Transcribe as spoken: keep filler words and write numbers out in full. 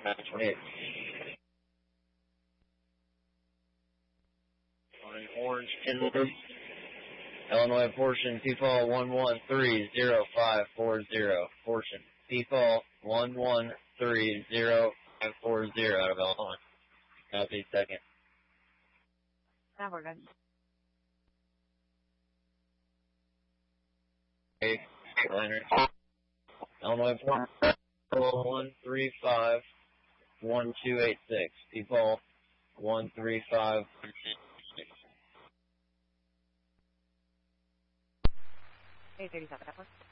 twenty-eight. Orange, Kenwood. Illinois portion, P-Fall one one three zero five four zero. Portion, P-Fall one one three zero five four zero out of Illinois. Southeast second. Now we're good. Okay, liner. Illinois portion, one three five one two eight six. P-Fall one three five one two eight six. eight thirty-seven, that works.